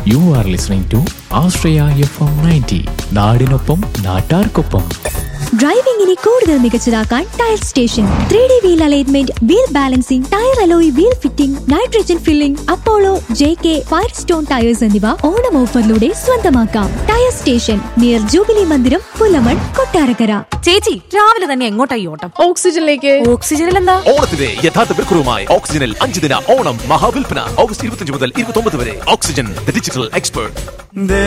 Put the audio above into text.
You are listening to Australia FM 90. നാടിനൊപ്പം നാട്ടാർക്കൊപ്പം. ഡ്രൈവിംഗിനെ കൂടുതൽ മികച്ചതാക്കാൻ tyre station 3D wheel alignment, wheel balancing, tyre alloy wheel fitting, nitrogen filling, Apollo, JK, ഫയർസ്റ്റോൺ tyres എന്നിവ ഓണം ഓഫറിലൂടെ സ്വന്തമാക്കാം. Tyre station near jubilee മന്ദിരം, പുലമൺ, കൊട്ടാരക്കര. ചേച്ചി രാവിലെ തന്നെ എങ്ങോട്ടായി ഓട്ടം? ഓക്സിജനിലേക്ക്. ഓക്സിജനിൽ എന്താ? ഓണത്തിന്റെ യഥാർത്ഥ വിൽക്കുറവുമായി ഓക്സിജനിൽ 5 ദിന ഓണം മഹാവിൽപ്പന ഓഗസ്റ്റ് 25 മുതൽ 29 വരെ. Oxygen, the digital expert.